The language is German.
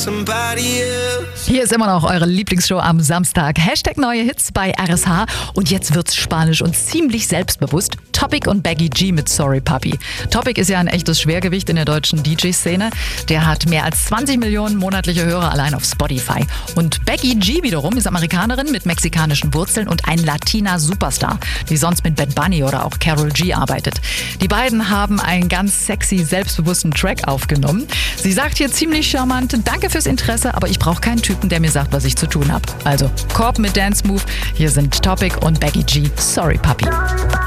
somebody else. Hier ist immer noch eure Lieblingsshow am Samstag. Hashtag neue Hits bei RSH. Und jetzt wird's spanisch und ziemlich selbstbewusst. Topic und Becky G mit Sorry Papi. Topic ist ja ein echtes Schwergewicht in der deutschen DJ-Szene. Der hat mehr als 20 Millionen monatliche Hörer allein auf Spotify. Und Becky G wiederum ist Amerikanerin mit mexikanischen Wurzeln und ein Latina-Superstar, die sonst mit Bad Bunny oder auch Karol G arbeitet. Die beiden haben einen ganz sexy, selbstbewussten Track aufgenommen. Sie sagt hier ziemlich charmant: Danke fürs Interesse, aber ich brauche keinen Typen, der mir sagt, was ich zu tun habe. Also Korb mit Dance Move. Hier sind Topic und Becky G. Sorry Papi.